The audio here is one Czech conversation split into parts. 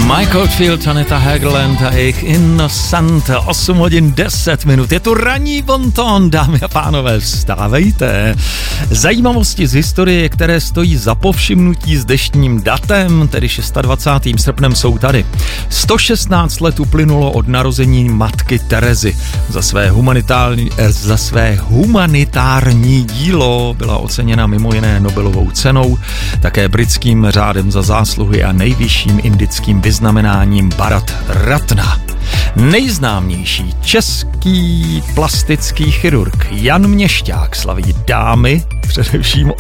Mike Oldfield, Aneta Hagerland a jejich Innocent, 8 hodin 10 minut. Je tu ranní bonton, dámy a pánové, vstávejte. Zajímavosti z historie, které stojí za povšimnutí s dnešním datem, tedy 26. srpnem, jsou tady. 116 let uplynulo od narození matky Terezy. Za své humanitární dílo byla oceněna mimo jiné Nobelovou cenou, také britským řádem za zásluhy a nejvyšším indickým vyznamenáním Bharat Ratna. Nejznámější český plastický chirurg Jan Měšťák slaví dámy, především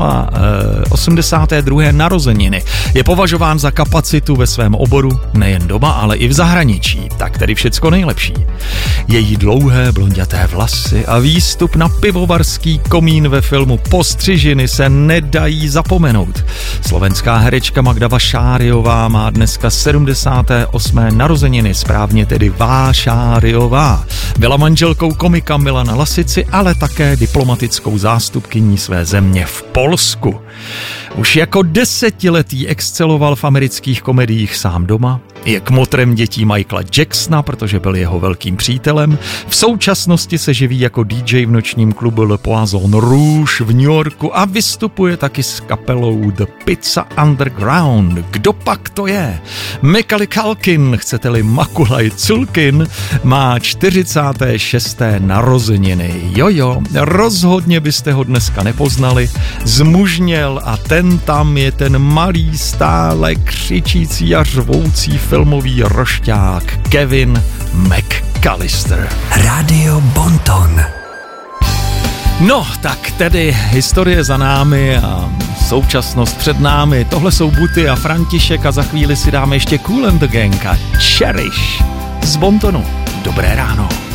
82. narozeniny. Je považován za kapacitu ve svém oboru nejen doma, ale i v zahraničí. Tak tedy všecko nejlepší. Její dlouhé blonďaté vlasy a výstup na pivovarský komín ve filmu Postřižiny se nedají zapomenout. Herečka Magda Vašáriová má dneska 78. narozeniny, správně tedy Vášáriová. Byla manželkou komika Milana Lasici, ale také diplomatickou zástupkyní své země v Polsku. Už jako 10letý exceloval v amerických komediích Sám doma, je kmotrem dětí Michaela Jacksona, protože byl jeho velkým přítelem. V současnosti se živí jako DJ v nočním klubu Le Poisson Rouge v New Yorku a vystupuje taky s kapelou The Pizza Underground. Kdo pak to je? Macaulay Culkin, chcete-li Makulaj Culkin, má 46. narozeniny. Jojo, rozhodně byste ho dneska nepoznali. Zmužněl a ten tam je ten malý, stále křičící a řvoucí filmový rošťák Kevin McAllister. Radio Bonton. No, tak tedy historie za námi a současnost před námi. Tohle jsou Buty a František a za chvíli si dáme ještě Kool and the Gang a Cherish z Bontonu. Dobré ráno.